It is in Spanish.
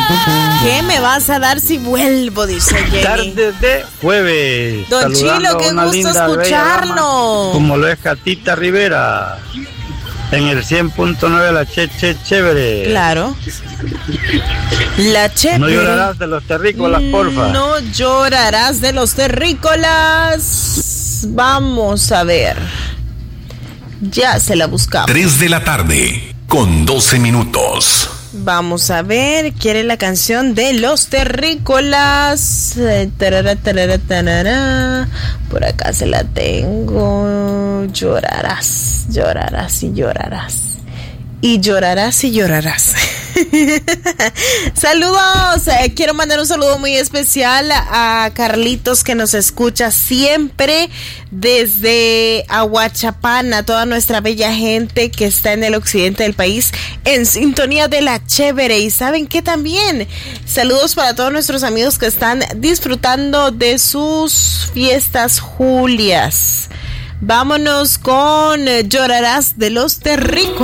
¿Qué me vas a dar si vuelvo? Dice Jenny. Tarde de jueves. Don Chilo, qué gusto escucharlo. Como lo es Catita Rivera. En el 100.9 la chévere. Claro. La chévere. No llorarás de los terrícolas, porfa. No llorarás de los terrícolas. Vamos a ver. Ya se la buscamos. 3 de la tarde, con 12 minutos. Vamos a ver, quiere la canción de los terrícolas. Por acá se la tengo. Llorarás, llorarás y llorarás. Y llorarás y llorarás. Saludos. Quiero mandar un saludo muy especial a Carlitos, que nos escucha siempre desde Aguachapán, a toda nuestra bella gente que está en el occidente del país en sintonía de la chévere. Y saben que también saludos para todos nuestros amigos que están disfrutando de sus fiestas julias. Vámonos con Llorarás de los Terrícolas.